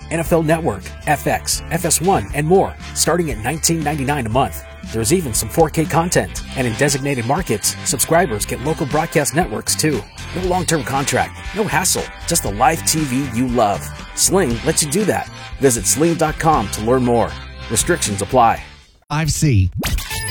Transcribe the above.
NFL Network, FX, FS1, and more, starting at $19.99 a month. There's even some 4K content. And in designated markets, subscribers get local broadcast networks too. No long-term contract, no hassle, just the live TV you love. Sling lets you do that. Visit sling.com to learn more. Restrictions apply. 5C.